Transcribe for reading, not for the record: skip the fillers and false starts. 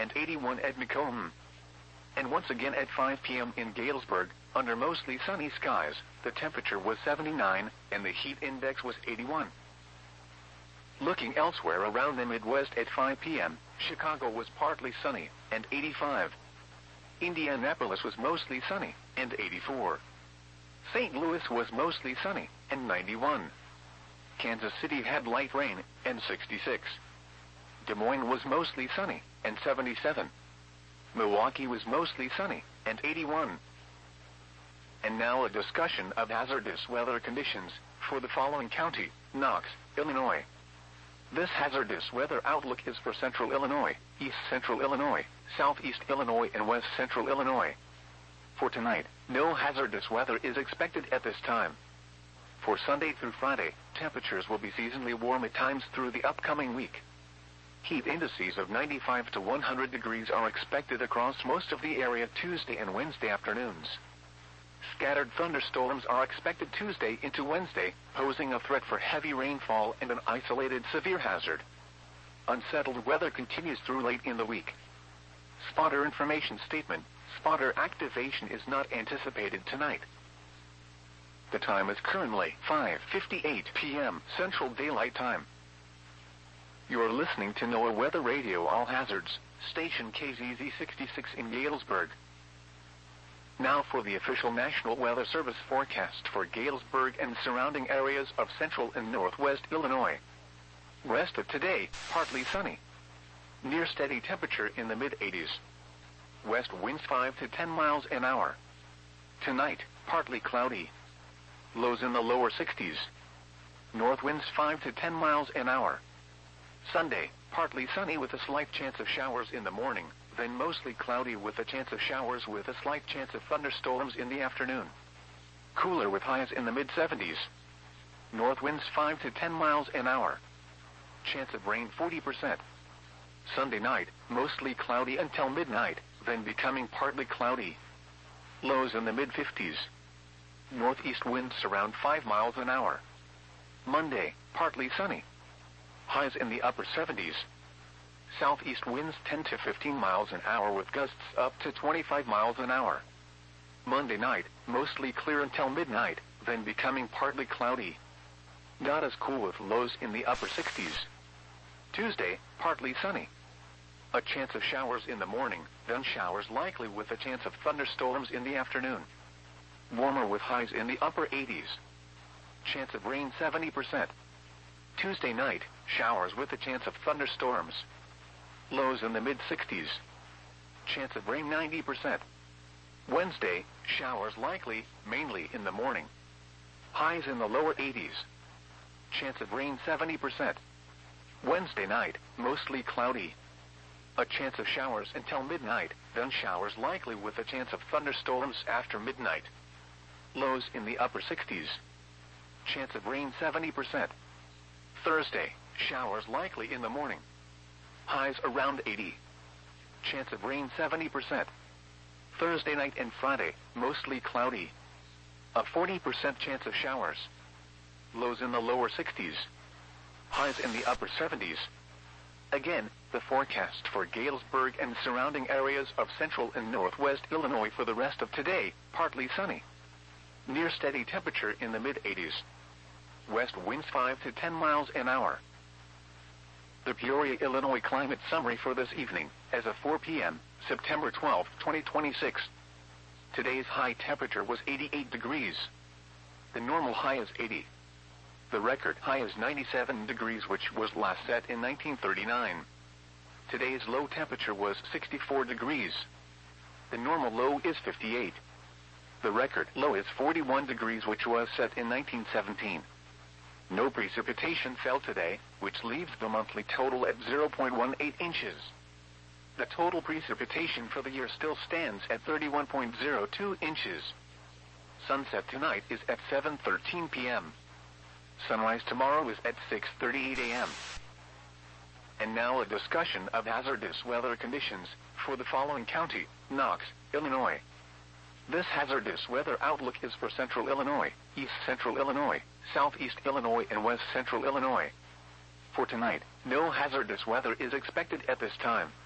and 81 at Macomb. And once again at 5 p.m. in Galesburg, under mostly sunny skies, the temperature was 79, and the heat index was 81. Looking elsewhere around the Midwest at 5 p.m., Chicago was partly sunny, and 85. Indianapolis was mostly sunny, and 84. St. Louis was mostly sunny, and 91. Kansas City had light rain, and 66. Des Moines was mostly sunny, and 77. Milwaukee was mostly sunny, and 81. And now a discussion of hazardous weather conditions for the following county: Knox, Illinois. This hazardous weather outlook is for central Illinois, east central Illinois, southeast Illinois, and west central Illinois. For tonight, no hazardous weather is expected at this time. For Sunday through Friday, temperatures will be seasonally warm at times through the upcoming week. Heat indices of 95 to 100 degrees are expected across most of the area Tuesday and Wednesday afternoons. Scattered thunderstorms are expected Tuesday into Wednesday, posing a threat for heavy rainfall and an isolated severe hazard. Unsettled weather continues through late in the week. Spotter information statement: spotter activation is not anticipated tonight. The time is currently 5:58 p.m. Central Daylight Time. You are listening to NOAA Weather Radio All Hazards, station KZZ 66 in Galesburg. Now for the official National Weather Service forecast for Galesburg and surrounding areas of central and northwest Illinois. Rest of today, partly sunny. Near steady temperature in the mid-80s. West winds 5 to 10 miles an hour. Tonight, partly cloudy. Lows in the lower 60s. North winds 5 to 10 miles an hour. Sunday, partly sunny with a slight chance of showers in the morning, then mostly cloudy with a chance of showers with a slight chance of thunderstorms in the afternoon. Cooler with highs in the mid-70s. North winds 5 to 10 miles an hour. Chance of rain 40%. Sunday night, mostly cloudy until midnight, then becoming partly cloudy. Lows in the mid-50s. Northeast winds around 5 miles an hour. Monday, partly sunny. Highs in the upper 70s. Southeast winds 10 to 15 miles an hour with gusts up to 25 miles an hour. Monday night, mostly clear until midnight, then becoming partly cloudy. Not as cool with lows in the upper 60s. Tuesday, partly sunny. A chance of showers in the morning, then showers likely with a chance of thunderstorms in the afternoon. Warmer with highs in the upper 80s. Chance of rain 70%. Tuesday night, showers with a chance of thunderstorms. Lows in the mid-60s. Chance of rain 90%. Wednesday, showers likely, mainly in the morning. Highs in the lower 80s. Chance of rain 70%. Wednesday night, mostly cloudy. A chance of showers until midnight, then showers likely with a chance of thunderstorms after midnight. Lows in the upper 60s. Chance of rain 70%. Thursday, showers likely in the morning. Highs around 80. Chance of rain 70%. Thursday night and Friday, mostly cloudy. A 40% chance of showers. Lows in the lower 60s. Highs in the upper 70s. Again, the forecast for Galesburg and surrounding areas of central and northwest Illinois for the rest of today: partly sunny. Near steady temperature in the mid-80s. West winds 5 to 10 miles an hour. The Peoria, Illinois climate summary for this evening, as of 4 p.m., September 12, 2026. Today's high temperature was 88 degrees. The normal high is 80. The record high is 97 degrees, which was last set in 1939. Today's low temperature was 64 degrees. The normal low is 58. The record low is 41 degrees, which was set in 1917. No precipitation fell today, which leaves the monthly total at 0.18 inches. The total precipitation for the year still stands at 31.02 inches. Sunset tonight is at 7:13 p.m. Sunrise tomorrow is at 6:38 a.m. And now a discussion of hazardous weather conditions for the following county: Knox, Illinois. This hazardous weather outlook is for central Illinois, east central Illinois, southeast Illinois, and west central Illinois. For tonight, no hazardous weather is expected at this time.